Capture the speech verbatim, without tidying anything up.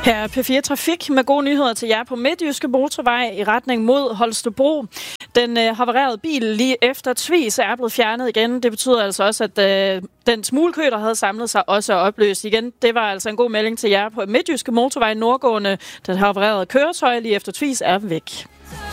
Her er P fire Trafik med gode nyheder til jer på Midtjyske Motorvej i retning mod Holstebro. Den øh, havarerede bil lige efter Tvis er blevet fjernet igen. Det betyder altså også, at øh, den smulekø, der havde samlet sig, også er opløst igen. Det var altså en god melding til jer på Midtjyske Motorvej nordgående. Den havarerede køretøj lige efter Tvis er væk.